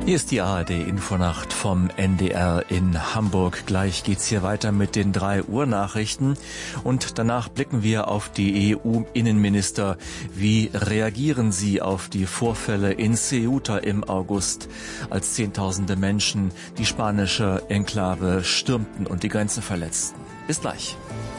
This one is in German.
Hier ist die ARD-Infonacht vom NDR in Hamburg. Gleich geht's hier weiter mit den 3 Uhr Nachrichten und danach blicken wir auf die EU-Innenminister. Wie reagieren sie auf die Vorfälle in Ceuta im August, als Zehntausende Menschen die spanische Enklave stürmten und die Grenze verletzten? Bis gleich.